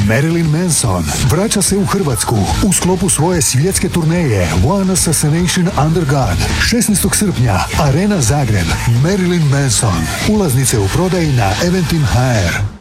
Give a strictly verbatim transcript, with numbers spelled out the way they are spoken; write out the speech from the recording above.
Marilyn Manson vraća se u Hrvatsku u sklopu svoje svjetske turneje One Assassination Under God. šesnaestog srpnja, Arena Zagreb. Marilyn Manson. Ulaznice u prodaji na Eventim точка hr.